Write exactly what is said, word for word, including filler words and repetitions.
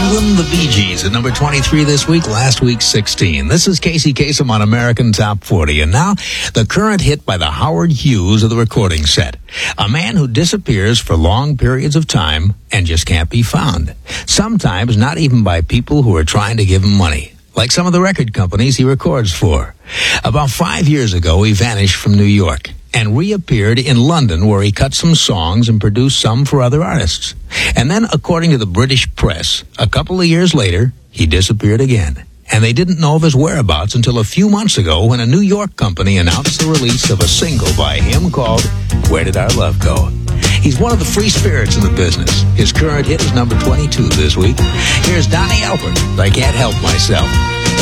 England, the Bee Gees at number twenty-three this week, last week sixteen. This is Casey Kasem on American Top forty. And now, the current hit by the Howard Hughes of the recording set. A man who disappears for long periods of time and just can't be found. Sometimes not even by people who are trying to give him money, like some of the record companies he records for. About five years ago, he vanished from New York and reappeared in London, where he cut some songs and produced some for other artists. And then, according to the British press, a couple of years later, he disappeared again. And they didn't know of his whereabouts until a few months ago when a New York company announced the release of a single by him called Where Did Our Love Go? He's one of the free spirits in the business. His current hit is number twenty-two this week. Here's Donnie Elbert, I Can't Help Myself.